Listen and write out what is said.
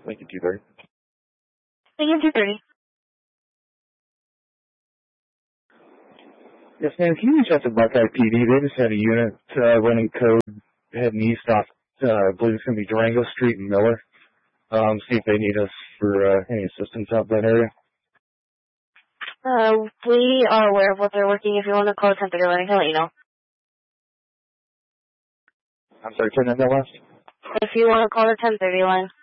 Lincoln 230. Lincoln 230. Yes, ma'am. Can you reach out to Buckeye PD? They just had a unit running code heading east off, I believe it's going to be Durango Street in Miller. See if they need us for any assistance out that area. We are aware of what they're working. If you want to call 1030 line, I can let you know. I'm sorry, turn that last. If you want to call the 1030 line.